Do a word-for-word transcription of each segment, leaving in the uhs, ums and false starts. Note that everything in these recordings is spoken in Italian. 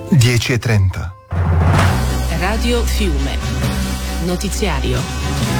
dieci e trenta. Radio Fiume. Notiziario.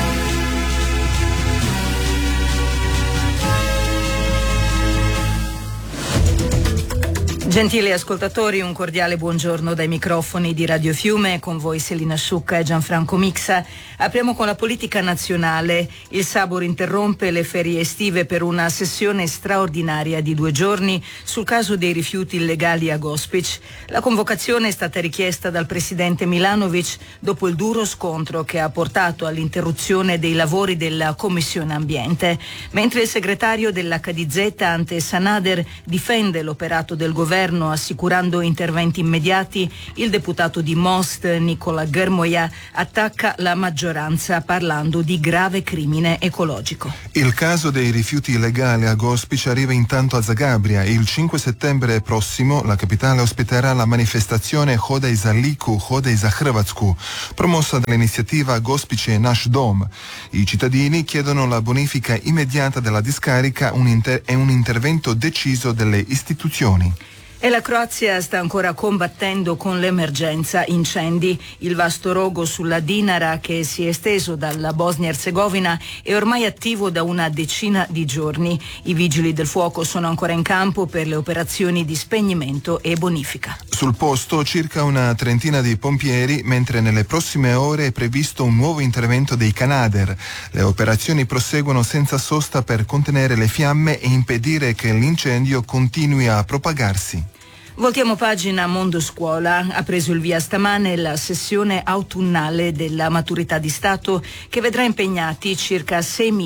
Gentili ascoltatori, un cordiale buongiorno dai microfoni di Radio Fiume, con voi Selina Sciucca e Gianfranco Mixa. Apriamo con la politica nazionale. Il Sabor interrompe le ferie estive per una sessione straordinaria di due giorni sul caso dei rifiuti illegali a Gospić. La convocazione è stata richiesta dal presidente Milanovic dopo il duro scontro che ha portato all'interruzione dei lavori della Commissione Ambiente, mentre il segretario dell'H D Z Ante Sanader difende l'operato del governo assicurando interventi immediati. Il deputato di Most, Nicola Germoia, attacca la maggioranza parlando di grave crimine ecologico. Il caso dei rifiuti illegali a Gospić arriva intanto a Zagabria. Il cinque settembre prossimo la capitale ospiterà la manifestazione Hodaj za Liku, Hodaj za Hrvatsku, promossa dall'iniziativa Gospić je naš dom. I cittadini chiedono la bonifica immediata della discarica un inter- e un intervento deciso delle istituzioni. E la Croazia sta ancora combattendo con l'emergenza incendi. Il vasto rogo sulla Dinara, che si è esteso dalla Bosnia-Erzegovina, è ormai attivo da una decina di giorni. I vigili del fuoco sono ancora in campo per le operazioni di spegnimento e bonifica. Sul posto circa una trentina di pompieri, mentre nelle prossime ore è previsto un nuovo intervento dei Canadair. Le operazioni proseguono senza sosta per contenere le fiamme e impedire che l'incendio continui a propagarsi. Voltiamo pagina. Mondo Scuola. Ha preso il via stamane la sessione autunnale della maturità di Stato, che vedrà impegnati circa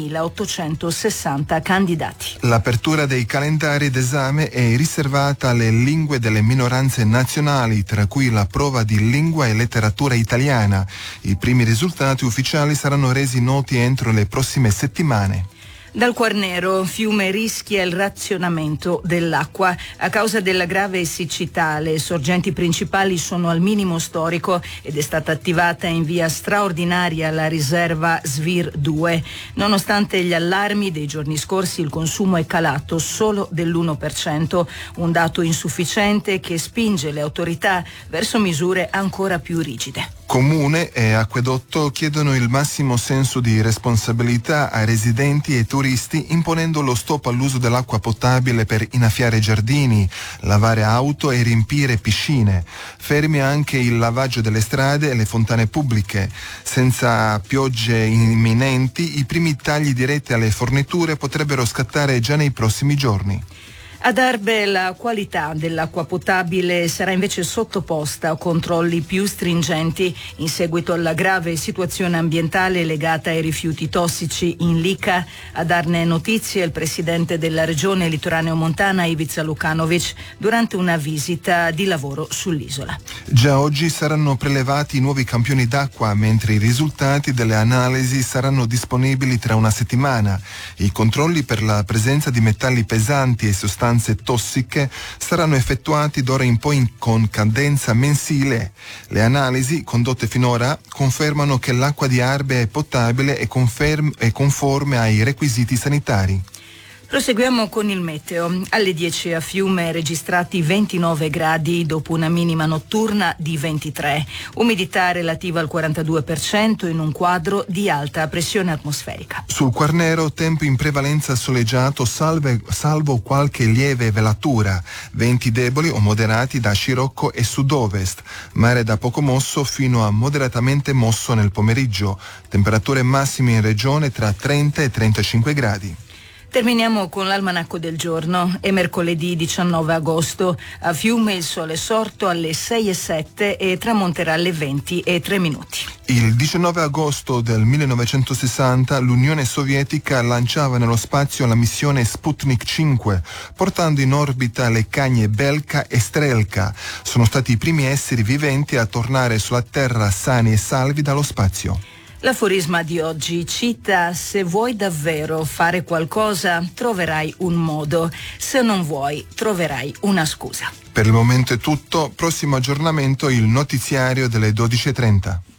seimilaottocentosessanta candidati. L'apertura dei calendari d'esame è riservata alle lingue delle minoranze nazionali, tra cui la prova di lingua e letteratura italiana. I primi risultati ufficiali saranno resi noti entro le prossime settimane. Dal Quarnero, Fiume rischia il razionamento dell'acqua. A causa della grave siccità, le sorgenti principali sono al minimo storico ed è stata attivata in via straordinaria la riserva Svir due. Nonostante gli allarmi dei giorni scorsi, il consumo è calato solo dell'uno per cento, un dato insufficiente che spinge le autorità verso misure ancora più rigide. Comune e Acquedotto chiedono il massimo senso di responsabilità ai residenti e turisti, imponendo lo stop all'uso dell'acqua potabile per innaffiare giardini, lavare auto e riempire piscine. Fermi anche il lavaggio delle strade e le fontane pubbliche. Senza piogge imminenti, i primi tagli diretti alle forniture potrebbero scattare già nei prossimi giorni. Ad Arbe la qualità dell'acqua potabile sarà invece sottoposta a controlli più stringenti in seguito alla grave situazione ambientale legata ai rifiuti tossici in Lica. A darne notizie il presidente della regione litoraneo montana Ivica Lukanovic durante una visita di lavoro sull'isola. Già oggi saranno prelevati i nuovi campioni d'acqua, mentre i risultati delle analisi saranno disponibili tra una settimana. I controlli per la presenza di metalli pesanti e sostanze tossiche saranno effettuati d'ora in poi con cadenza mensile. Le analisi condotte finora confermano che l'acqua di Arbe è potabile e, conferm- e conforme ai requisiti sanitari. Proseguiamo con il meteo. Alle dieci a Fiume registrati ventinove gradi dopo una minima notturna di ventitré. Umidità relativa al quarantadue per cento in un quadro di alta pressione atmosferica. Sul Quarnero tempo in prevalenza soleggiato salve, salvo qualche lieve velatura. Venti deboli o moderati da scirocco e sud-ovest. Mare da poco mosso fino a moderatamente mosso nel pomeriggio. Temperature massime in regione tra trenta e trentacinque gradi. Terminiamo con l'almanacco del giorno. È mercoledì diciannove agosto. A Fiume il sole è sorto alle sei e sette e tramonterà alle venti e tre minuti. Il diciannove agosto del millenovecentosessanta l'Unione Sovietica lanciava nello spazio la missione Sputnik cinque, portando in orbita le cagne Belka e Strelka. Sono stati i primi esseri viventi a tornare sulla Terra sani e salvi dallo spazio. L'aforisma di oggi cita: se vuoi davvero fare qualcosa, troverai un modo. Se non vuoi, troverai una scusa. Per il momento è tutto. Prossimo aggiornamento il notiziario delle dodici e trenta.